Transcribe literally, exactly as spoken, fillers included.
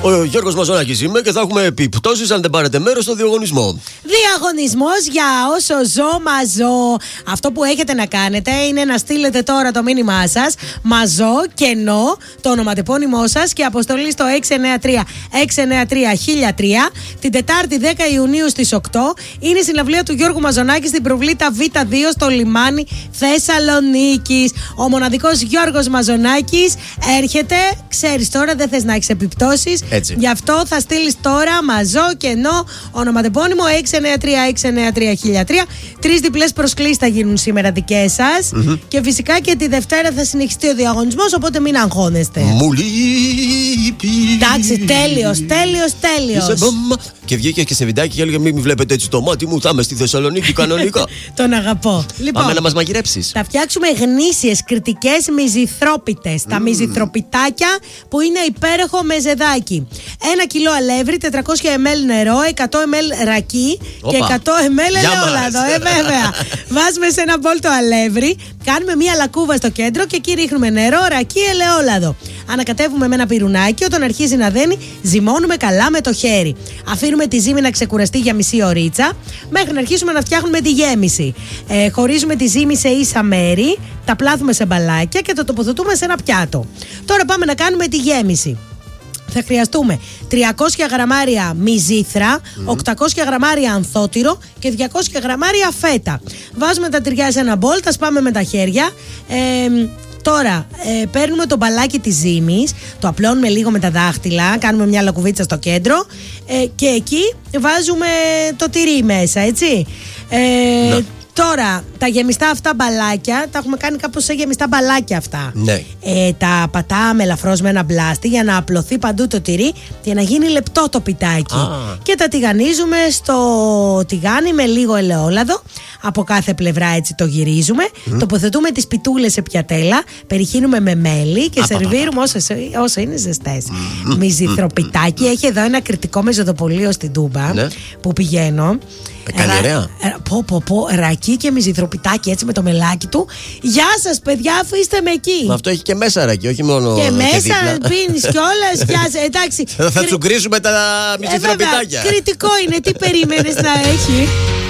Ο Γιώργος Μαζονάκης είμαι και θα έχουμε επιπτώσεις αν δεν πάρετε μέρος στο διαγωνισμό. Διαγωνισμός για όσο ζω, μαζό. Αυτό που έχετε να κάνετε είναι να στείλετε τώρα το μήνυμά σας, μαζό, κενό, το ονοματεπώνυμό σας και αποστολή στο έξι εννιά τρία έξι εννιά τρία χίλια τρία. Την Τετάρτη δέκα Ιουνίου στις οκτώ είναι η συναυλία του Γιώργου Μαζονάκη στην προβλήτα Β δύο στο λιμάνι Θεσσαλονίκης. Ο μοναδικός Γιώργος Μαζονάκης έρχεται. Ξέρεις τώρα, δεν θες να έχεις επιπτώσεις. Έτσι. Γι' αυτό θα στείλεις τώρα μαζό, κενό, ονοματεπώνυμο έξι εννιά τρία έξι εννιά τρία χίλια τρία. Τρεις διπλές προσκλήσεις θα γίνουν σήμερα δικές σας. Mm-hmm. Και φυσικά και τη Δευτέρα θα συνεχιστεί ο διαγωνισμός, οπότε μην αγχώνεστε. Μου λείπει. Εντάξει, τέλειος, τέλειος, τέλειος. Και βγήκε και σε βιντεάκι και έλεγε: Μην βλέπετε έτσι το μάτι μου, θα είμαι στη Θεσσαλονίκη κανονικά. Τον αγαπώ. Λοιπόν, πάμε να μας μαγειρέψεις. Θα φτιάξουμε γνήσιες κρητικές μυζιθρόπιτες. Mm. Τα μυζιθροπιτάκια που είναι υπέροχο μεζεδάκι. Ένα κιλό αλεύρι, τετρακόσια μιλιλίτρα νερό, εκατό μιλιλίτρα ρακί. Οπα. Και εκατό μιλιλίτρα ελαιόλαδο. Ε, βέβαια. Βάζουμε σε ένα μπολ το αλεύρι, κάνουμε μία λακκούβα στο κέντρο και εκεί ρίχνουμε νερό, ρακί, ελαιόλαδο. Ανακατεύουμε με ένα πυρουνάκι, όταν αρχίζει να δένει, ζυμώνουμε καλά με το χέρι. Αφήνουμε τη ζύμη να ξεκουραστεί για μισή ωρίτσα, μέχρι να αρχίσουμε να φτιάχνουμε τη γέμιση. Ε, χωρίζουμε τη ζύμη σε ίσα μέρη, τα πλάθουμε σε μπαλάκια και το τοποθετούμε σε ένα πιάτο. Τώρα πάμε να κάνουμε τη γέμιση. Θα χρειαστούμε τριακόσια γραμμάρια μυζήθρα, mm. οκτακόσια γραμμάρια ανθότυρο και διακόσια γραμμάρια φέτα. Βάζουμε τα τυριά σε ένα μπολ, τα σπάμε με τα χέρια. Ε, Τώρα ε, παίρνουμε το μπαλάκι της ζύμης, το απλώνουμε λίγο με τα δάχτυλα, κάνουμε μια λακκουβίτσα στο κέντρο ε, και εκεί βάζουμε το τυρί μέσα, έτσι. Ε, ναι. Τώρα, τα γεμιστά αυτά μπαλάκια, τα έχουμε κάνει κάπως σε γεμιστά μπαλάκια αυτά. Ναι. Ε, τα πατάμε ελαφρώς με ένα μπλάστη για να απλωθεί παντού το τυρί και να γίνει λεπτό το πιτάκι. Ah. Και τα τηγανίζουμε στο τηγάνι με λίγο ελαιόλαδο. Από κάθε πλευρά έτσι το γυρίζουμε. Mm. Τοποθετούμε τις πιτούλες σε πιατέλα, περιχύνουμε με μέλι και ah, σερβίρουμε όσο, όσο είναι ζεστές. Mm. Μυζιθροπιτάκι. Έχει εδώ ένα κριτικό μεζοδοπολείο στην Τούμπα mm. που πηγαίνω. Καλή ωραία. Πω πω πω, ρακί και μυζιθροπιτάκι έτσι με το μελάκι του. Γεια σας παιδιά, αφήστε με εκεί. Μα αυτό έχει και μέσα ρακί, όχι μόνο. Και μέσα πίνεις κιόλας. Εντάξει. Θα τσουγκρίσουμε τα μυζιθροπιτάκια. Κριτικό είναι, τι περίμενες να έχει.